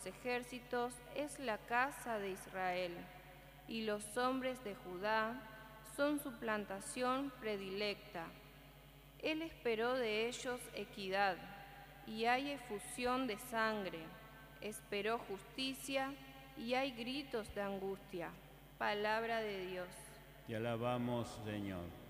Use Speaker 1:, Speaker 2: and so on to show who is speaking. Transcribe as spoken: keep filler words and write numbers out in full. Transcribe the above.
Speaker 1: ejércitos es la casa de Israel, y los hombres de Judá son su plantación predilecta. Él esperó de ellos equidad, y hay efusión de sangre. Esperó justicia, y hay gritos de angustia. Palabra de Dios.
Speaker 2: Te alabamos, Señor.